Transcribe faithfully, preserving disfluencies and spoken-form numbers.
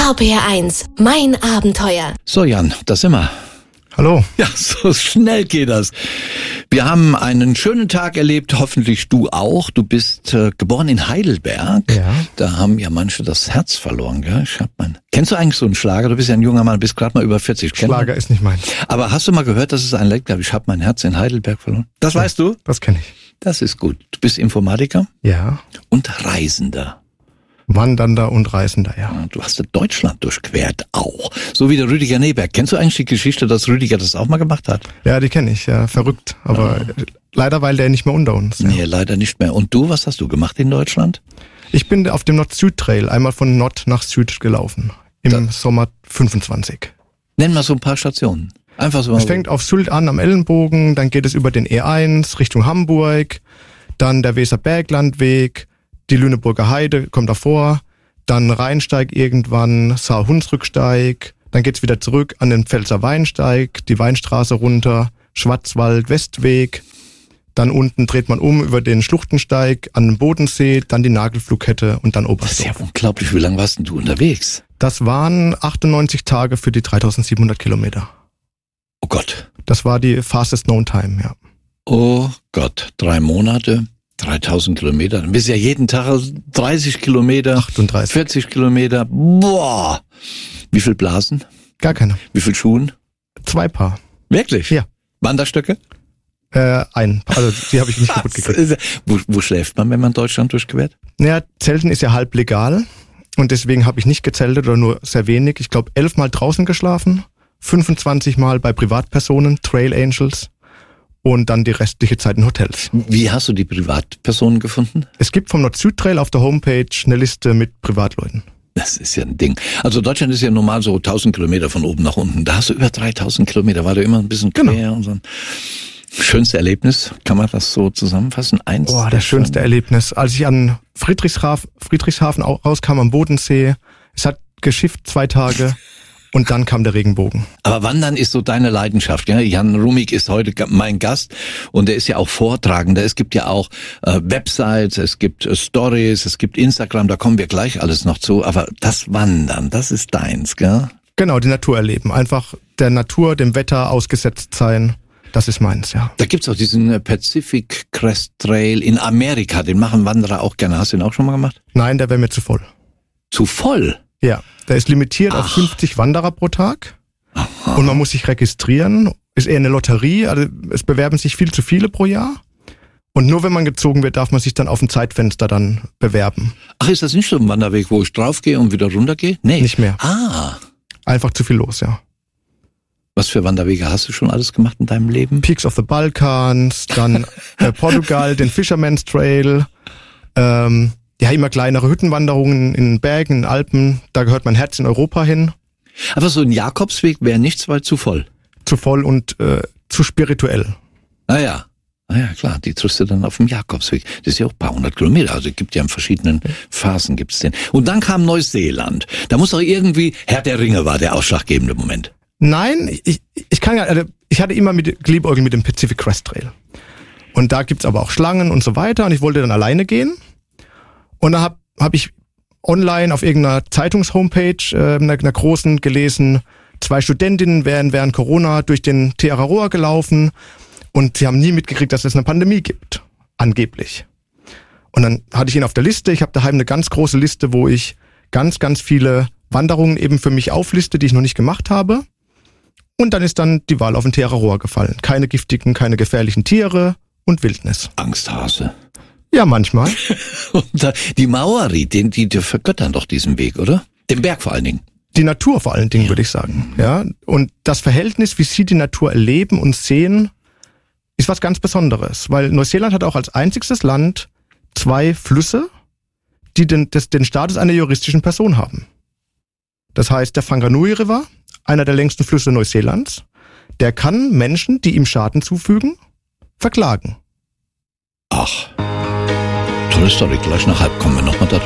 R P R eins, mein Abenteuer. So Jan, da sind wir. Hallo. Ja, so schnell geht das. Wir haben einen schönen Tag erlebt, hoffentlich du auch. Du bist äh, geboren in Heidelberg. Ja. Da haben ja manche das Herz verloren, gell? Ich hab mein... Kennst du eigentlich so einen Schlager? Du bist ja ein junger Mann, bist gerade mal über vierzig. Schlager ist nicht meins. Aber hast du mal gehört, dass es ein Lied gab? Ich habe mein Herz in Heidelberg verloren. Das ja, weißt du? Das kenne ich. Das ist gut. Du bist Informatiker? Ja. Und Reisender. Wandernder und Reisender, ja. Du hast Deutschland durchquert auch. So wie der Rüdiger Neberg. Kennst du eigentlich die Geschichte, dass Rüdiger das auch mal gemacht hat? Ja, die kenne ich, ja. Verrückt. Aber ja. Leider weilt er nicht mehr unter uns. Ja. Nee, leider nicht mehr. Und du, was hast du gemacht in Deutschland? Ich bin auf dem Nord-Süd-Trail einmal von Nord nach Süd gelaufen. Im da. Sommer fünfundzwanzig. Nenn mal so ein paar Stationen. Einfach so. Es fängt auf Sylt an am Ellenbogen, dann geht es über den E eins Richtung Hamburg, dann der Weserberglandweg, die Lüneburger Heide kommt davor, dann Rheinsteig irgendwann, Saar-Hunsrücksteig, dann geht's wieder zurück an den Pfälzer Weinsteig, die Weinstraße runter, Schwarzwald, Westweg, dann unten dreht man um über den Schluchtensteig an den Bodensee, dann die Nagelflughette und dann Oberstdorf. Das ist ja unglaublich, wie lange warst denn du unterwegs? Das waren achtundneunzig Tage für die dreitausendsiebenhundert Kilometer. Oh Gott. Das war die fastest known time, ja. Oh Gott, drei Monate. dreitausend Kilometer. Dann bist du ja jeden Tag dreißig Kilometer, achtunddreißig. vierzig Kilometer. Boah! Wie viel Blasen? Gar keine. Wie viel Schuhen? Zwei Paar. Wirklich? Ja. Wanderstöcke? Äh, ein. Also die habe ich nicht kaputt gekriegt. Wo, wo schläft man, wenn man Deutschland durchquert? Naja, Zelten ist ja halb legal und deswegen habe ich nicht gezeltet oder nur sehr wenig. Ich glaube elfmal draußen geschlafen, fünfundzwanzig Mal bei Privatpersonen, Trail Angels. Und dann die restliche Zeit in Hotels. Wie hast du die Privatpersonen gefunden? Es gibt vom Nord-Süd-Trail auf der Homepage eine Liste mit Privatleuten. Das ist ja ein Ding. Also Deutschland ist ja normal so tausend Kilometer von oben nach unten. Da hast du über dreitausend Kilometer, war da immer ein bisschen quer. Genau. Und so. Schönste Erlebnis, kann man das so zusammenfassen? Eins. Boah, das schönste Erlebnis. Als ich an Friedrichshafen, Friedrichshafen rauskam am Bodensee, es hat geschifft zwei Tage. Und dann kam der Regenbogen. Aber Wandern ist so deine Leidenschaft, ja? Jan Rumig ist heute mein Gast und er ist ja auch Vortragender. Es gibt ja auch äh, Websites, es gibt äh, Stories, es gibt Instagram, da kommen wir gleich alles noch zu. Aber das Wandern, das ist deins, gell? Genau, die Natur erleben. Einfach der Natur, dem Wetter ausgesetzt sein. Das ist meins, ja. Da gibt's auch diesen Pacific Crest Trail in Amerika. Den machen Wanderer auch gerne. Hast du den auch schon mal gemacht? Nein, der wäre mir zu voll. Zu voll? Ja, der ist limitiert Ach. auf fünfzig Wanderer pro Tag. Aha. Und man muss sich registrieren. Ist eher eine Lotterie, also es bewerben sich viel zu viele pro Jahr. Und nur wenn man gezogen wird, darf man sich dann auf ein Zeitfenster dann bewerben. Ach, ist das nicht so ein Wanderweg, wo ich draufgehe und wieder runtergehe? Nee. Nicht mehr. Ah. Einfach zu viel los, ja. Was für Wanderwege hast du schon alles gemacht in deinem Leben? Peaks of the Balkans, dann äh, Portugal, den Fisherman's Trail, ähm, ja, immer kleinere Hüttenwanderungen in Bergen, in Alpen, da gehört mein Herz in Europa hin. Aber so ein Jakobsweg wäre nichts, weil zu voll. Zu voll und äh, zu spirituell. Ah ja, ah ja klar, die triffst du dann auf dem Jakobsweg. Das ist ja auch ein paar hundert Kilometer, also gibt ja in verschiedenen Phasen gibt's den. Und dann kam Neuseeland. Da muss doch irgendwie, Herr der Ringe war der ausschlaggebende Moment. Nein, ich, ich kann ja, also ich hatte immer mit Geliebäugelt mit dem Pacific Crest Trail. Und da gibt's aber auch Schlangen und so weiter und ich wollte dann alleine gehen. Und da hab, hab ich online auf irgendeiner Zeitungs-Homepage, äh, einer, einer großen, gelesen, zwei Studentinnen wären während Corona durch den Te Araroa gelaufen und sie haben nie mitgekriegt, dass es eine Pandemie gibt. Angeblich. Und dann hatte ich ihn auf der Liste. Ich habe daheim eine ganz große Liste, wo ich ganz, ganz viele Wanderungen eben für mich aufliste, die ich noch nicht gemacht habe. Und dann ist dann die Wahl auf den Te Araroa gefallen. Keine giftigen, keine gefährlichen Tiere und Wildnis. Angsthase. Ja, manchmal. Und die Maori, die, die, die vergöttern doch diesen Weg, oder? Den Berg vor allen Dingen. Die Natur vor allen Dingen, ja. Würde ich sagen. Ja. Und das Verhältnis, wie sie die Natur erleben und sehen, ist was ganz Besonderes. Weil Neuseeland hat auch als einziges Land zwei Flüsse, die den, das, den Status einer juristischen Person haben. Das heißt, der Whanganui River, einer der längsten Flüsse Neuseelands, der kann Menschen, die ihm Schaden zufügen, verklagen. Ach. Tolle Story, gleich nach halb kommen wir nochmal da drauf.